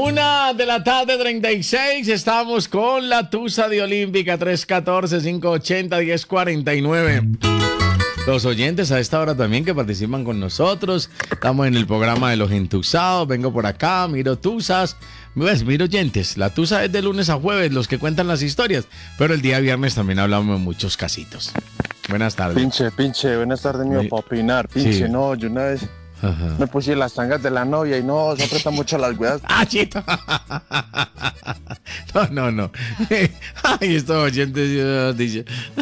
1:36 p.m. Estamos con la Tusa de Olímpica 314-580-1049. Los oyentes a esta hora también que participan con nosotros. Estamos en el programa de los entusados. Vengo por acá, miro tusas. Pues, miro oyentes. La tusa es de lunes a jueves, los que cuentan las historias. Pero el día viernes también hablamos de muchos casitos. Buenas tardes. Pinche, buenas tardes, mío, para opinar. Pinche, sí. No, yo una vez me puse las tangas de la novia y no, se apretan mucho las huevas. ¡Ah, chito! No. Ay, estos oyentes dicen.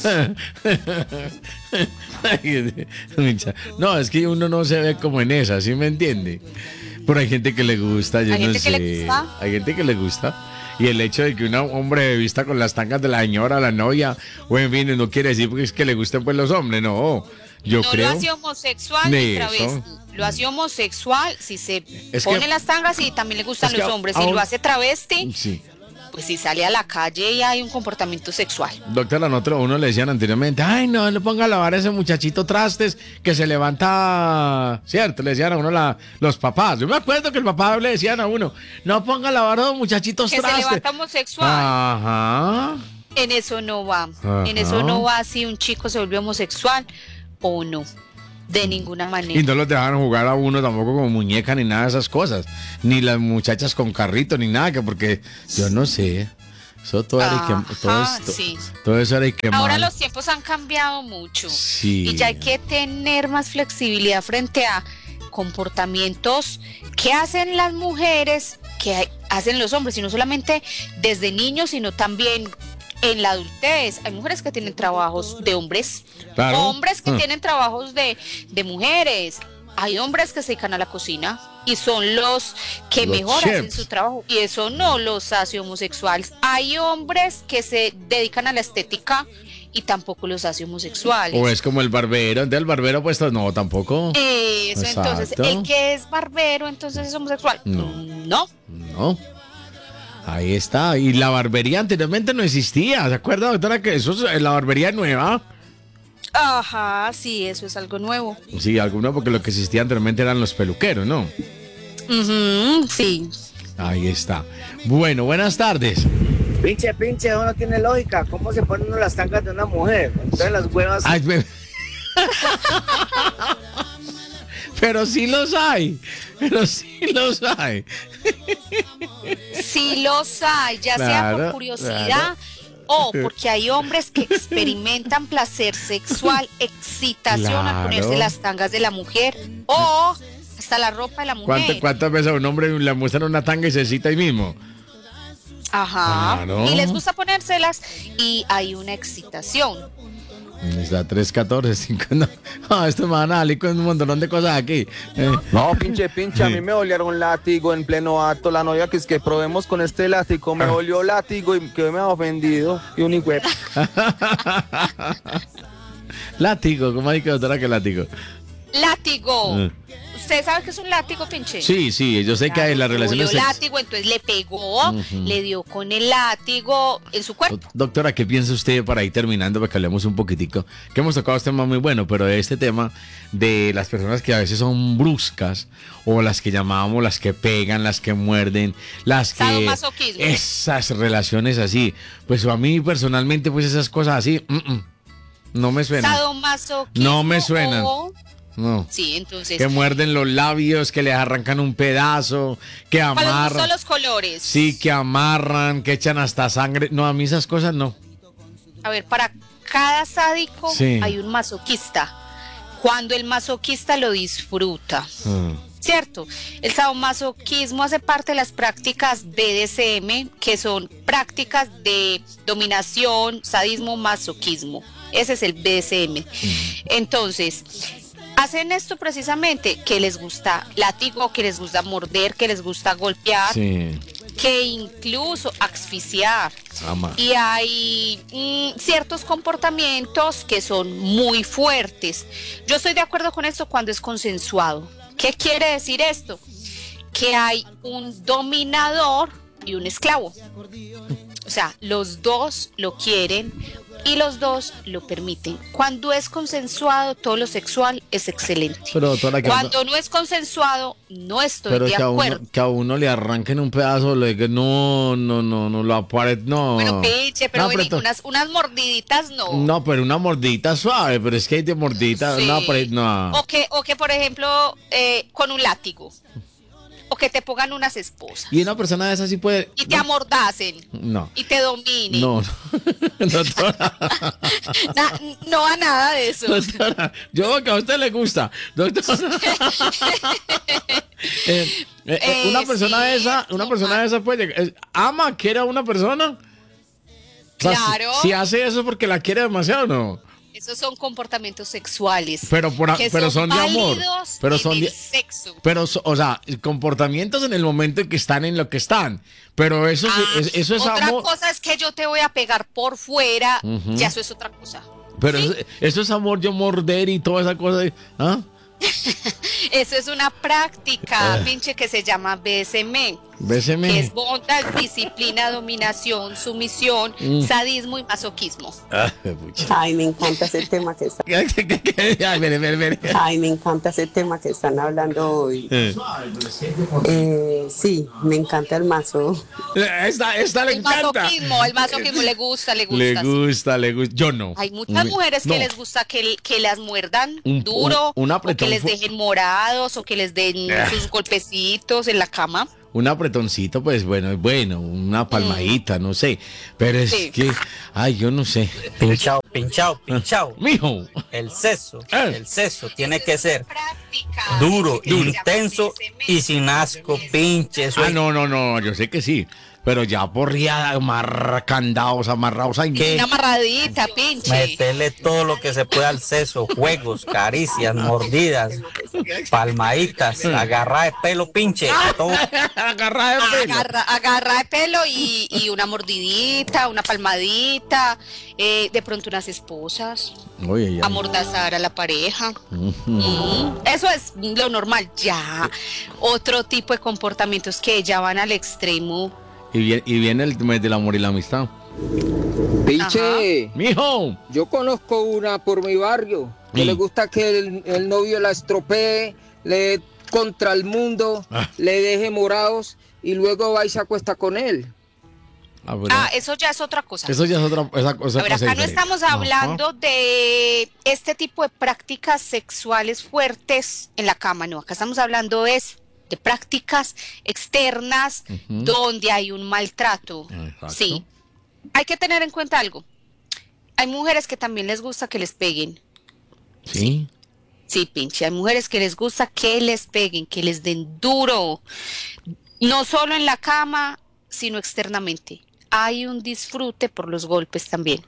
No, es que uno no se ve como en esa, ¿sí me entiende? Pero hay gente que le gusta, yo no sé. Hay gente que le gusta. Y el hecho de que un hombre vista con las tangas de la señora, la novia, o en fin, no quiere decir porque es que le gusten pues los hombres, no. Yo creo. No lo hace homosexual ni travesti. Lo hace homosexual si se pone las tangas y también le gustan los hombres. Si lo hace travesti, sí. Pues si sale a la calle y hay un comportamiento sexual. Doctora, uno le decían anteriormente, ay, no le ponga a lavar a ese muchachito trastes que se levanta, ¿cierto? Le decían a uno los papás. Yo me acuerdo que el papá le decían a uno, no ponga a lavar a los muchachitos trastes. Que se levanta homosexual. Ajá. En eso no va. Ajá. En eso no va si un chico se vuelve homosexual o no. De ninguna manera. Y no los dejaron jugar a uno tampoco como muñeca ni nada de esas cosas. Ni las muchachas con carrito ni nada, que porque yo no sé. Eso todo era todo eso era que ahora los tiempos han cambiado mucho. Sí. Y ya hay que tener más flexibilidad frente a comportamientos que hacen las mujeres, que hacen los hombres, y no solamente desde niños, sino también en la adultez. Hay mujeres que tienen trabajos de hombres, claro. Hombres que tienen trabajos de mujeres. Hay hombres que se dedican a la cocina y son los que mejor hacen su trabajo, y eso no los hace homosexuales. Hay hombres que se dedican a la estética y tampoco los hace homosexuales. O es como el barbero, entonces el barbero pues no, tampoco. Eso. Exacto. Entonces, el que es barbero entonces es homosexual. No. Ahí está. Y la barbería anteriormente no existía. ¿Se acuerda, doctora, que eso es la barbería nueva? Ajá, sí, eso es algo nuevo. Sí, algo nuevo, porque lo que existía anteriormente eran los peluqueros, ¿no? Sí. Ahí está. Bueno, buenas tardes. Pinche, eso no tiene lógica. ¿Cómo se ponen las tangas de una mujer? Entonces las huevas... Ay, pero sí los hay. Sí los hay, ya sea por curiosidad o porque hay hombres que experimentan placer sexual, excitación al ponerse las tangas de la mujer o hasta la ropa de la mujer. ¿Cuántas veces a un hombre le muestran una tanga y se excita ahí mismo? Ajá. Claro. Y les gusta ponérselas y hay una excitación. Está 314-5. No, esto me van a salir con un montón de cosas aquí. No, pinche, a mí me olearon látigo en pleno acto. La novia que es que probemos con este látigo, me olió látigo y que me ha ofendido. Y un hijo. Látigo, ¿cómo hay que doctora que látigo? Látigo. ¿Usted sabe que es un látigo, pinche? Sí, yo sé que hay las relaciones... látigo, entonces le pegó, le dio con el látigo en su cuerpo. Doctora, ¿qué piensa usted para ir terminando, para que hablemos un poquitico? Que hemos tocado este tema muy bueno, pero de este tema de las personas que a veces son bruscas, o las que llamábamos las que pegan, las que muerden, las que... Sadomasoquismo. Esas relaciones así. Pues a mí personalmente, pues esas cosas así, no me suenan. Sadomasoquismo. No me suenan. No. Sí, entonces. Que muerden los labios, que les arrancan un pedazo, que amarran. ¿Cuáles son los colores? Sí, que amarran, que echan hasta sangre. No, a mí esas cosas no. A ver, para cada sádico hay un masoquista. Cuando el masoquista lo disfruta. ¿Cierto? El sadomasoquismo hace parte de las prácticas BDSM, que son prácticas de dominación, sadismo, masoquismo. Ese es el BDSM. Entonces, hacen esto precisamente, que les gusta látigo, que les gusta morder, que les gusta golpear, que incluso asfixiar. Y hay ciertos comportamientos que son muy fuertes. Yo estoy de acuerdo con esto cuando es consensuado. ¿Qué quiere decir esto? Que hay un dominador y un esclavo. O sea, los dos lo quieren y los dos lo permiten. Cuando es consensuado, todo lo sexual es excelente. Pero, doctora, cuando no es consensuado, no estoy de acuerdo. Que a uno le arranquen un pedazo, no lo aparece, no. Bueno, pinche, pero, unas mordiditas no. No, pero una mordidita suave, pero es que hay de mordidita, sí. no. O que, por ejemplo, con un látigo. O que te pongan unas esposas. Y una persona de esas sí puede... Y te amordacen. No. Y te dominen. No. Doctora. No a nada de eso. Doctora, yo veo que a usted le gusta. Doctora. Una persona de esa puede... ¿Ama, quiere a una persona? Claro. Si hace eso porque la quiere demasiado, ¿no? Esos son comportamientos sexuales. Pero son de amor. Pero son de sexo. Pero, o sea, comportamientos en el momento en que están en lo que están. Pero eso es otra amor. Otra cosa es que yo te voy a pegar por fuera. Ya eso es otra cosa. Pero ¿sí? eso es amor, yo morder y toda esa cosa. ¿Ah? Eso es una práctica, pinche, que se llama BSM. BSM. Que es bondad, disciplina, dominación, sumisión, sadismo y masoquismo. Ay, me encanta ese tema que están. Ay, me encanta ese tema que están hablando hoy. Sí, me encanta el mazo. Esta le encanta. El masoquismo le gusta. Le gusta. Yo no. Hay muchas mujeres que les gusta que las muerdan duro, o que les dejen morados, o que les den sus golpecitos en la cama. Un apretoncito, pues bueno, una palmadita, no sé. Pero es que, yo no sé. Pinchao. Mijo. El seso tiene que ser duro, intenso y sin asco, pinche. No, yo sé que sí. Pero ya porriada, candados, amarrados. Una amarradita, pinche. Meterle todo lo que se pueda al seso, juegos, caricias, mordidas, palmaditas, agarrar de pelo, pinche. Todo. Agarrar de pelo. Agarrar de pelo y una mordidita, una palmadita, de pronto unas esposas. Oye, ya. Amordazar a la pareja. Eso es lo normal. Ya. Otro tipo de comportamientos que ya van al extremo. Y viene el mes del amor y la amistad. Piche, mijo, yo conozco una por mi barrio que le gusta que el novio la estropee, le dé contra el mundo, le deje morados y luego va y se acuesta con él. Eso ya es otra cosa. Eso ya es otra cosa. A ver, acá no estamos hablando de este tipo de prácticas sexuales fuertes en la cama, no. Acá estamos hablando de prácticas externas donde hay un maltrato. Exacto. Sí. Hay que tener en cuenta algo. Hay mujeres que también les gusta que les peguen. Sí. Sí, pinche. Hay mujeres que les gusta que les peguen, que les den duro. No solo en la cama, sino externamente. Hay un disfrute por los golpes también.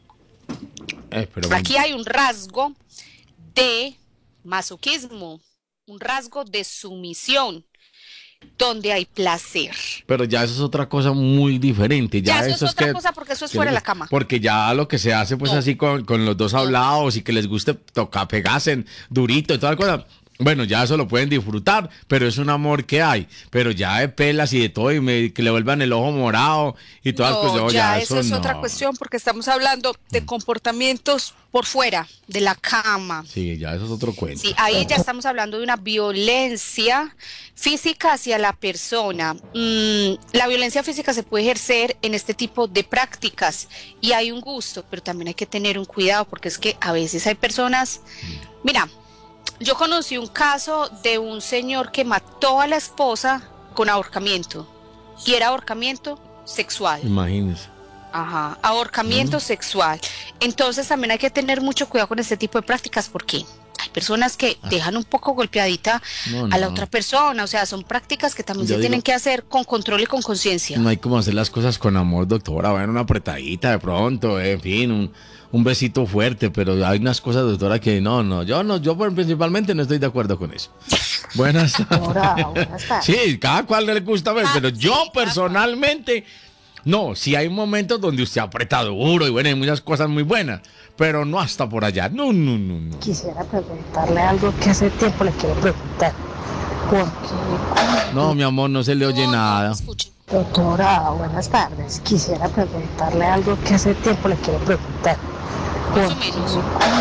Aquí hay un rasgo de masoquismo. Un rasgo de sumisión, donde hay placer. Pero ya eso es otra cosa muy diferente. Ya eso es otra cosa porque eso es fuera de la cama. Porque ya lo que se hace pues así con los dos hablados y que les guste pegasen durito y toda la cosa. Bueno, ya eso lo pueden disfrutar, pero es un amor que hay. Pero ya de pelas y de todo, y que le vuelvan el ojo morado y todas las cosas. Ya eso es otra cuestión, porque estamos hablando de comportamientos por fuera de la cama. Sí, ya eso es otro cuento. Sí, ahí ya estamos hablando de una violencia física hacia la persona. La violencia física se puede ejercer en este tipo de prácticas y hay un gusto, pero también hay que tener un cuidado, porque es que a veces hay personas... Mira, yo conocí un caso de un señor que mató a la esposa con ahorcamiento, y era ahorcamiento sexual. Imagínese. Ajá, ahorcamiento sexual. Entonces también hay que tener mucho cuidado con este tipo de prácticas, porque hay personas que dejan un poco golpeadita a la otra persona. O sea, son prácticas que también tienen que hacer con control y con conciencia. No hay como hacer las cosas con amor, doctora. Bueno, una apretadita de pronto, en fin, un besito fuerte, pero hay unas cosas, doctora, que yo principalmente no estoy de acuerdo con eso. Buenas tardes. Sí, cada cual le gusta ver, pero yo personalmente, no, sí hay momentos donde usted aprieta duro y bueno, hay muchas cosas muy buenas, pero no hasta por allá, no. Quisiera preguntarle algo que hace tiempo le quiero preguntar. ¿Por qué? No, mi amor, no se le oye nada. Doctora, buenas tardes. Quisiera preguntarle algo que hace tiempo le quiero preguntar. Más o menos.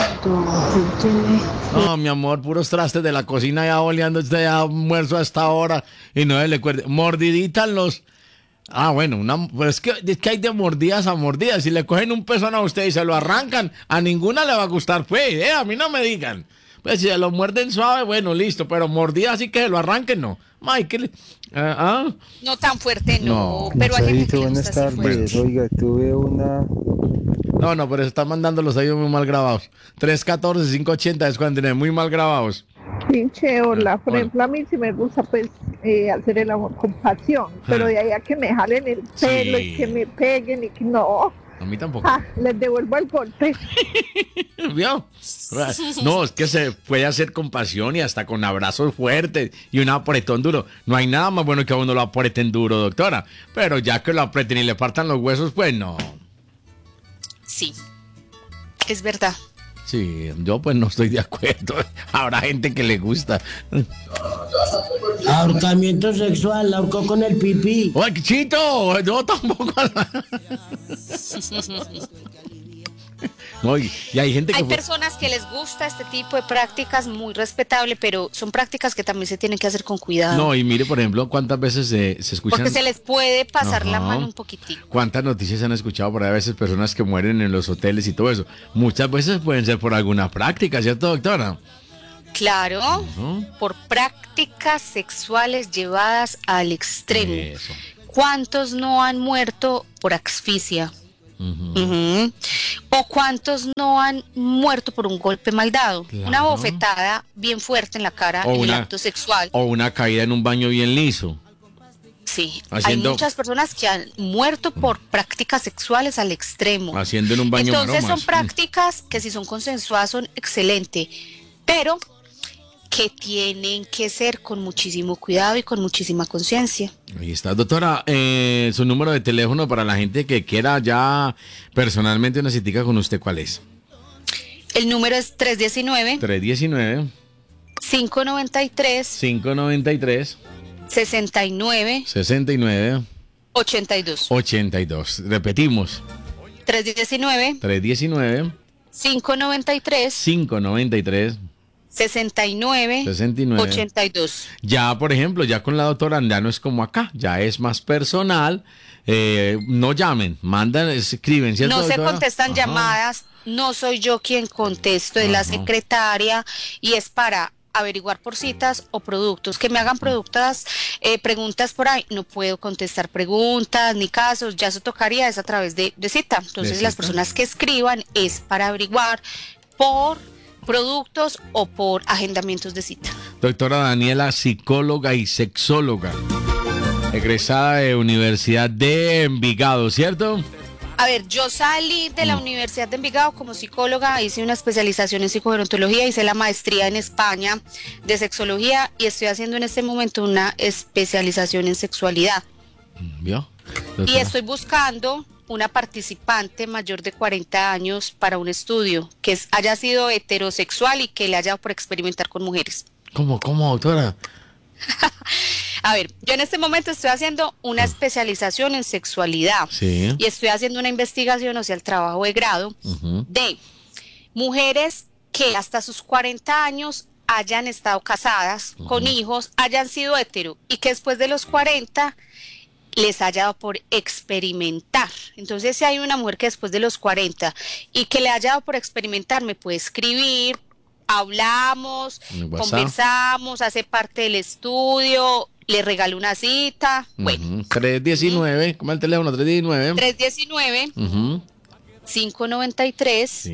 No, mi amor, puros trastes de la cocina ya oleando, usted ya almuerzo a esta hora y no le cuerde. Mordidita en los... Ah, bueno, pues es que hay de mordidas a mordidas. Si le cogen un pezón a usted y se lo arrancan, a ninguna le va a gustar, pues, a mí no me digan. Pues si se lo muerden suave, bueno, listo, pero mordida así que se lo arranquen, no. Ay, ¿qué le... No tan fuerte, no. Pero hay gente que le gusta así fuerte. Oiga, tuve una... No, pero se están mandando los audios muy mal grabados. 314-580 es cuando tienen muy mal grabados. Pinche, hola. Por ejemplo, a mí sí me gusta pues hacer el amor con pasión, pero de ahí a que me jalen el pelo y que me peguen y que no. A mí tampoco. Les devuelvo el golpe. ¿Vio? No, es que se puede hacer con pasión y hasta con abrazos fuertes y un apretón duro. No hay nada más bueno que a uno lo apreten duro, doctora. Pero ya que lo apreten y le partan los huesos, pues no. Sí, es verdad. Sí, yo pues no estoy de acuerdo. Habrá gente que le gusta. Ahorcamiento sexual, la ahorcó con el pipí. ¡Ay, Chito! No, tampoco. No, y hay gente que... Hay personas que les gusta este tipo de prácticas, muy respetable, pero son prácticas que también se tienen que hacer con cuidado. No, y mire, por ejemplo, cuántas veces se escuchan... Porque se les puede pasar la mano un poquitico. ¿Cuántas noticias han escuchado por ahí a veces personas que mueren en los hoteles y todo eso? Muchas veces pueden ser por alguna práctica, ¿cierto, doctora? Claro, por prácticas sexuales llevadas al extremo. Eso. ¿Cuántos no han muerto por asfixia? ¿O cuántos no han muerto por un golpe mal dado? Claro. Una bofetada bien fuerte en la cara en el acto sexual. O una caída en un baño bien liso. Sí, hay muchas personas que han muerto por prácticas sexuales al extremo. Haciendo en un baño Entonces maromas. son prácticas que si son consensuadas son excelentes, pero que tienen que ser con muchísimo cuidado y con muchísima conciencia. Ahí está, doctora, su número de teléfono para la gente que quiera ya personalmente una citica con usted, ¿cuál es? El número es 319 593 69 82. Repetimos. 319 593 69 82. Ya, por ejemplo, ya con la doctora ya no es como acá, ya es más personal. No llamen, mandan, escriben, ¿cierto, no doctora? Se contestan llamadas, no soy yo quien contesto, es la secretaria y es para averiguar por citas o productos, que me hagan preguntas por ahí, no puedo contestar preguntas ni casos, ya eso tocaría es a través de cita. Entonces las personas que escriban es para averiguar por productos o por agendamientos de cita. Doctora Daniela, psicóloga y sexóloga, egresada de Universidad de Envigado, ¿cierto? A ver, yo salí de la Universidad de Envigado como psicóloga, hice una especialización en psicogerontología, hice la maestría en España de sexología y estoy haciendo en este momento una especialización en sexualidad. ¿Vio? Y estoy buscando una participante mayor de 40 años para un estudio que haya sido heterosexual y que le haya dado por experimentar con mujeres. ¿Cómo, doctora? A ver, yo en este momento estoy haciendo una especialización en sexualidad y estoy haciendo una investigación, o sea, el trabajo de grado de mujeres que hasta sus 40 años hayan estado casadas con hijos, hayan sido hetero y que después de los 40 les haya dado por experimentar. Entonces, si hay una mujer que después de los 40 y que le haya dado por experimentar, me puede escribir, hablamos, conversamos, hace parte del estudio, le regalo una cita. Bueno. 319, ¿cómo es el teléfono? 319 593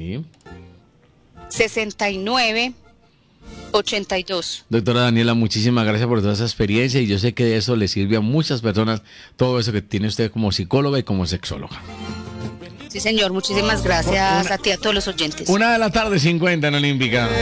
69 82. Doctora Daniela, muchísimas gracias por toda esa experiencia y yo sé que de eso le sirve a muchas personas todo eso que tiene usted como psicóloga y como sexóloga. Sí, señor, muchísimas gracias a ti, a todos los oyentes. 1:50 en Olímpica.